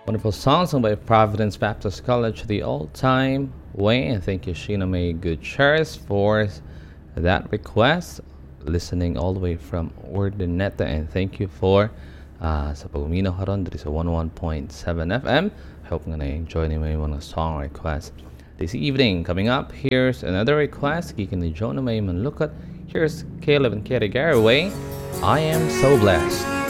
Wonderful song sung by Providence Baptist College, The Old Time Way. And thank you, Sheena May Gutierrez, for that request. Listening all the way from Ordineta. And thank you for sa pagumino karon dito sa 101.7 FM. Hope nga na-enjoy niyo may mga song request this evening. Coming up, here's another request. Gikan ni Jonah May Manlukot. Here's Caleb and Kerry Garaway. I am so blessed.